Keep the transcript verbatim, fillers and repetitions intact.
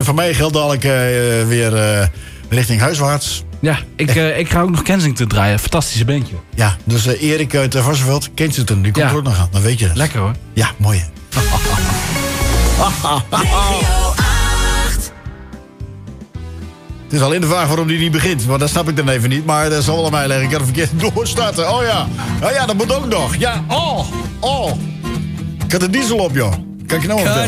van mij geldt dadelijk uh, weer uh, richting huiswaarts. Ja, ik, uh, ik ga ook nog Kensington draaien. Fantastische bandje. Ja, dus uh, Erik uit uh, Varsenveld, Kensington, die komt ja. er ook nog aan. Dan weet je dat. Lekker hoor. Ja, mooi. Het is alleen de vraag waarom die niet begint. Want dat snap ik dan even niet. Maar dat zal wel aan mij leggen. Ik kan het verkeerd doorstarten. Oh ja. Oh ja, dat moet ook nog. Ja, oh. Oh. Ik had de diesel op, joh. Kan ik je nou vertellen?